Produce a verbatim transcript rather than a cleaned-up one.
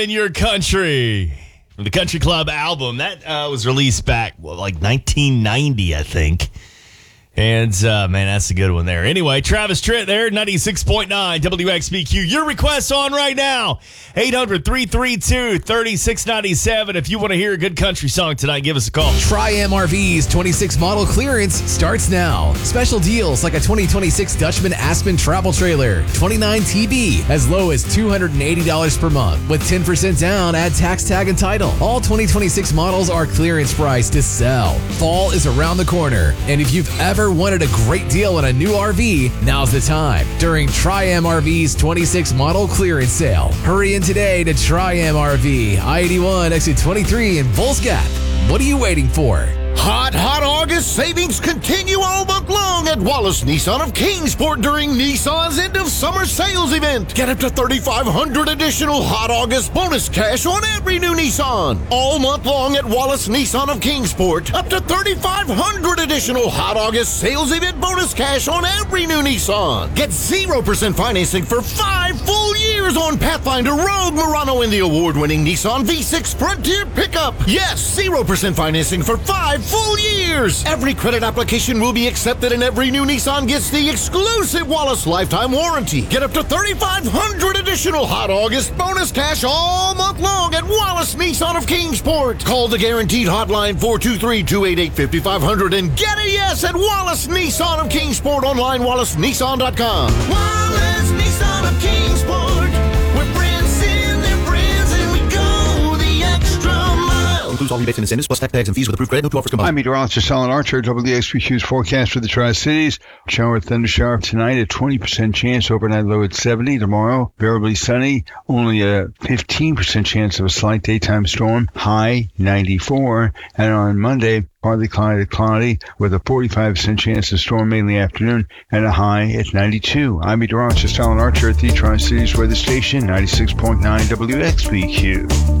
in your country. From the Country Club album. That uh, was released back, well, like nineteen ninety, I think. And, uh, man, that's a good one there. Anyway, Travis Tritt there, ninety-six point nine W X B Q. Your requests on right now, eight hundred, three three two, three six nine seven. If you want to hear a good country song tonight, give us a call. Tri-M R V's twenty-six model clearance starts now. Special deals like a twenty twenty-six Dutchman Aspen travel trailer, twenty-nine T V, as low as two hundred eighty dollars per month. With ten percent down, add tax tag and title. All twenty twenty-six models are clearance price to sell. Fall is around the corner, and if you've ever wanted a great deal on a new R V, now's the time during Tri-M R V's twenty-six model clearance sale. Hurry in today to Tri-M R V, I eighty-one, exit twenty-three in Bulls Gap. What are you waiting for? Hot, hot August savings continue all month long at Wallace Nissan of Kingsport during Nissan's end of summer sales event. Get up to thirty-five hundred dollars additional hot August bonus cash on every new Nissan. All month long at Wallace Nissan of Kingsport. Up to thirty-five hundred dollars additional hot August sales event bonus cash on every new Nissan. Get zero percent financing for five full years on Pathfinder, Rogue, Murano, and the award-winning Nissan V six Frontier pickup. Yes, zero percent financing for five full years. Every credit application will be accepted and every new Nissan gets the exclusive Wallace lifetime warranty. Get up to thirty-five hundred dollars additional hot August bonus cash all month long at Wallace Nissan of Kingsport. Call the guaranteed hotline four two three, two eight eight, five five zero zero and get a yes at Wallace Nissan of Kingsport. Online, wallace nissan dot com. Wallace Nissan of Kingsport. We're friends in their friends and we go the extra mile. Includes all rebates and incentives plus tax tags and fees with approved credit. No two offers combined. I'm meteorologist Alan Archer. W X B Q's forecast for the Tri-Cities. Shower, thunder shower tonight, a twenty percent chance. Overnight low at seventy. Tomorrow, variably sunny. Only a fifteen percent chance of a slight daytime storm. High ninety-four. And on Monday, partly cloudy, cloudy with a forty-five percent chance of storm mainly afternoon and a high at ninety-two. I'm meteorologist Alan Archer at the Tri-Cities Weather Station, ninety-six point nine W X B Q.